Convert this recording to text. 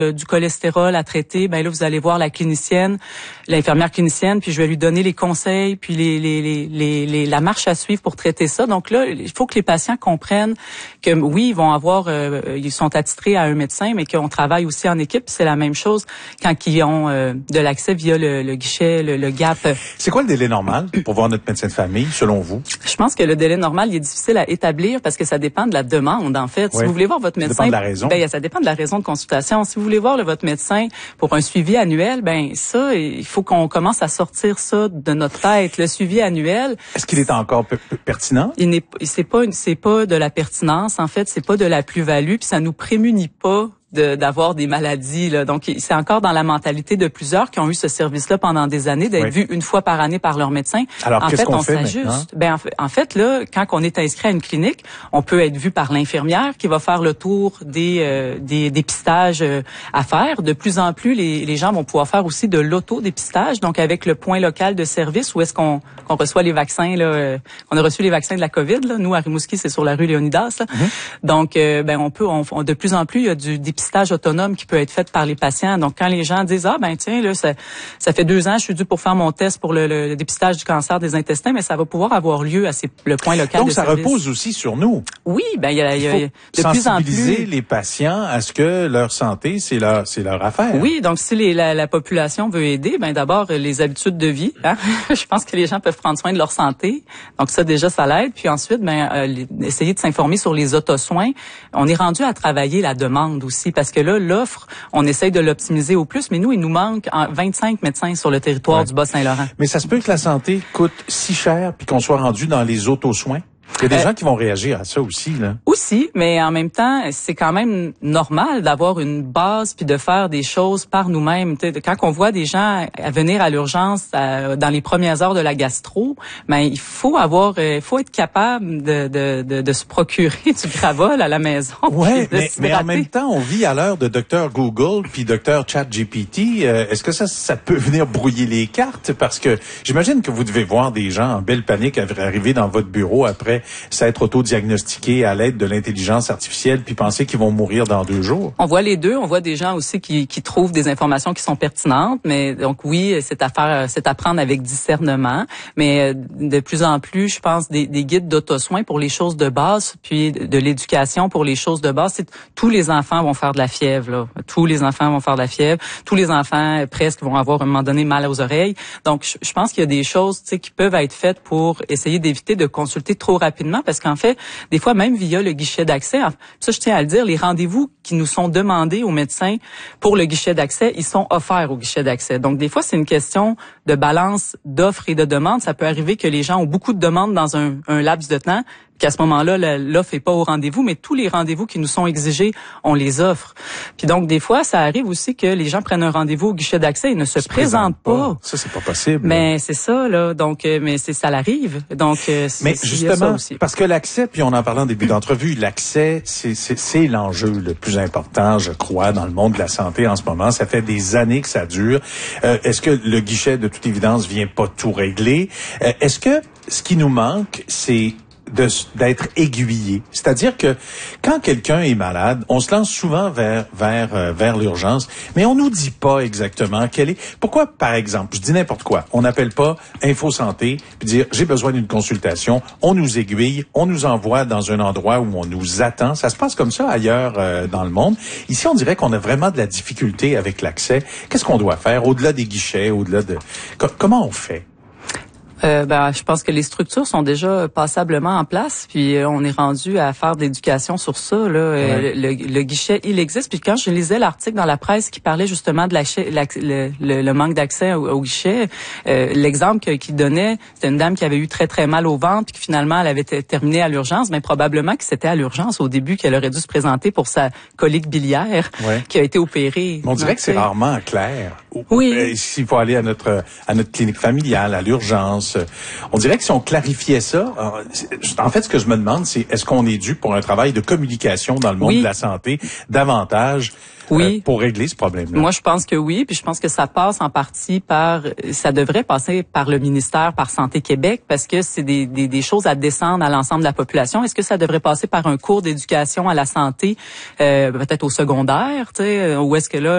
du cholestérol à traiter, ben là vous allez voir la clinicienne, l'infirmière clinicienne, puis je vais lui donner les conseils, puis la marche à suivre pour traiter ça. Donc là, il faut que les patients comprennent que oui, ils vont avoir, ils sont attitrés à un médecin, mais qu'on travaille aussi en équipe. C'est la même chose quand ils ont de l'accès via le guichet, le GAP. C'est quoi le délai normal pour voir notre médecin de famille, selon vous? Je pense que le délai normal, il est difficile à établir parce que ça dépend de la demande, en fait. Si vous voulez voir votre médecin, ça dépend de la raison. Ben, ça dépend de la raison de consultation. Si vous voulez voir votre médecin pour un suivi annuel, ben ça, il faut qu'on commence à sortir ça de notre tête. Le suivi annuel. Est-ce qu'il est encore pertinent? C'est pas de la pertinence. En fait, c'est pas de la plus-value, puis ça nous prémunit pas d'avoir des maladies là. Donc c'est encore dans la mentalité de plusieurs qui ont eu ce service-là pendant des années d'être vus une fois par année par leur médecin. Alors qu'est-ce qu'on fait s'ajuste. maintenant? Ben en fait là, quand on est inscrit à une clinique, on peut être vu par l'infirmière qui va faire le tour des dépistages à faire. De plus en plus, les gens vont pouvoir faire aussi de l'autodépistage, donc avec le point local de service où est-ce qu'on reçoit les vaccins là. On a reçu les vaccins de la COVID là. Nous à Rimouski, c'est sur la rue Léonidas. Là. Donc ben on de plus en plus il y a du dépistage autonome qui peut être fait par les patients. Donc, quand les gens disent, ben tiens, là, ça fait 2 ans, je suis dû pour faire mon test pour le dépistage du cancer des intestins, mais ça va pouvoir avoir lieu à le point local de service. Donc, ça repose aussi sur nous. Oui, ben il y a de plus en plus sensibiliser les patients à ce que leur santé, c'est leur affaire. Oui, donc si la population veut aider, ben d'abord les habitudes de vie. Hein? Je pense que les gens peuvent prendre soin de leur santé. Donc ça déjà ça l'aide. Puis ensuite, essayer de s'informer sur les autosoins. On est rendu à travailler la demande aussi. Parce que là, l'offre, on essaye de l'optimiser au plus, mais nous, il nous manque 25 médecins sur le territoire du Bas-Saint-Laurent. Mais ça se peut que la santé coûte si cher puis qu'on soit rendu dans les autosoins? Il y a des gens qui vont réagir à ça aussi, là. Aussi, mais en même temps, c'est quand même normal d'avoir une base puis de faire des choses par nous-mêmes. Quand on voit des gens venir à l'urgence dans les premières heures de la gastro, ben il faut être capable de se procurer du Gravol à la maison. Ouais, mais en même temps, on vit à l'heure de Dr Google puis Dr ChatGPT. Est-ce que ça peut venir brouiller les cartes? Parce que j'imagine que vous devez voir des gens en belle panique arriver dans votre bureau après s'être auto-diagnostiqués à l'aide de l'intelligence artificielle puis penser qu'ils vont mourir dans 2 jours. On voit les deux. On voit des gens aussi qui trouvent des informations qui sont pertinentes. Mais donc oui, c'est à prendre avec discernement. Mais de plus en plus, je pense, des guides d'auto-soins pour les choses de base, puis de l'éducation pour les choses de base. Tous les enfants vont faire de la fièvre, là. Tous les enfants vont faire de la fièvre. Tous les enfants presque vont avoir à un moment donné mal aux oreilles. Donc je pense qu'il y a des choses, qui peuvent être faites pour essayer d'éviter de consulter trop rapidement, parce qu'en fait, des fois, même via le guichet d'accès, ça, je tiens à le dire, les rendez-vous qui nous sont demandés aux médecins pour le guichet d'accès, ils sont offerts au guichet d'accès. Donc, des fois, c'est une question de balance d'offres et de demandes. Ça peut arriver que les gens ont beaucoup de demandes dans un laps de temps, qu'à ce moment-là, l'offre est pas au rendez-vous, mais tous les rendez-vous qui nous sont exigés, on les offre. Puis donc, des fois, ça arrive aussi que les gens prennent un rendez-vous au guichet d'accès et ne se présentent pas. Ça, c'est pas possible. Mais c'est ça, là. Donc, mais ça l'arrive. Donc, mais justement, parce que l'accès, puis on en parlait en début d'entrevue, l'accès, c'est l'enjeu le plus important, je crois, dans le monde de la santé en ce moment. Ça fait des années que ça dure. Est-ce que le guichet, de toute évidence, vient pas tout régler? Est-ce que ce qui nous manque, c'est d'être aiguillé. C'est-à-dire que quand quelqu'un est malade, on se lance souvent vers l'urgence, mais on nous dit pas exactement pourquoi, par exemple, je dis n'importe quoi, on n'appelle pas Info Santé puis dire j'ai besoin d'une consultation, on nous aiguille, on nous envoie dans un endroit où on nous attend. Ça se passe comme ça ailleurs dans le monde. Ici, on dirait qu'on a vraiment de la difficulté avec l'accès. Qu'est-ce qu'on doit faire au-delà des guichets, au-delà de comment on fait? Je pense que les structures sont déjà passablement en place, puis on est rendu à faire de l'éducation sur ça. Là, le guichet, il existe. Puis quand je lisais l'article dans la presse qui parlait justement de le manque d'accès au guichet, l'exemple qu'il donnait, c'était une dame qui avait eu très très mal au ventre, puis que finalement elle avait terminé à l'urgence, mais probablement que c'était à l'urgence au début qu'elle aurait dû se présenter pour sa colique biliaire qui a été opérée. On dirait que c'est rarement clair. Oui. S'il faut aller à notre clinique familiale, à l'urgence. On dirait que si on clarifiait ça, en fait, ce que je me demande, c'est est-ce qu'on est dû pour un travail de communication dans le monde de la santé davantage pour régler ce problème-là? Moi, je pense que oui, puis je pense que ça passe en partie ça devrait passer par le ministère, par Santé Québec, parce que c'est des choses à descendre à l'ensemble de la population. Est-ce que ça devrait passer par un cours d'éducation à la santé, peut-être au secondaire, ou est-ce que là,